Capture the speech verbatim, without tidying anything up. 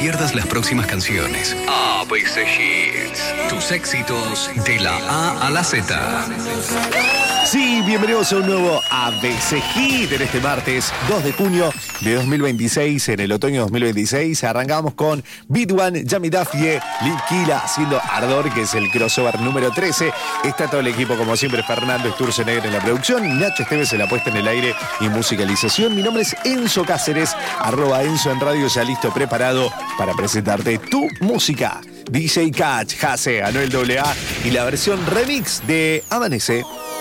pierdas las próximas canciones. A B C Hits. Tus éxitos de la A a la Z. Sí, bienvenidos a un nuevo A B C Hit en este martes dos de junio de dos mil veintiséis, en el otoño dos mil veintiséis. Arrancamos con Beat One, Yami Dafie, Lil Kila haciendo Ardor, que es el crossover número trece. Está todo el equipo, como siempre, Fernando Sturzenegger en la producción, Nacho Esteves en la puesta en el aire y musicalización. Mi nombre es Enzo Cáceres, arroba Enzo en radio, ya listo, preparado para presentarte tu música. D J Catch, Jase, Anuel A A y la versión remix de Amanece.